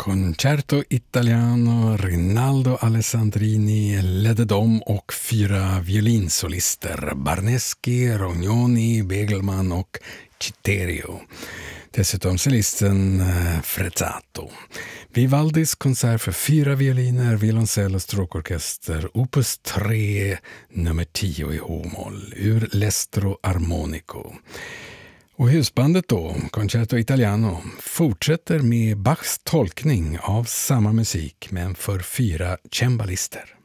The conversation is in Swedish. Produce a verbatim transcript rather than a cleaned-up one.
Concerto Italiano, Rinaldo Alessandrini ledde dem och fyra violinsolister, Barneschi, Rognoni, Begelman och Citerio. Dessutom solisten Frezzato. Vivaldis konsert för fyra violiner, violoncell och stråkorkester, opus tre, nummer tio i H-moll, ur L'Estro Armonico. Och husbandet då, Concerto Italiano, fortsätter med Bachs tolkning av samma musik men för fyra cembalister.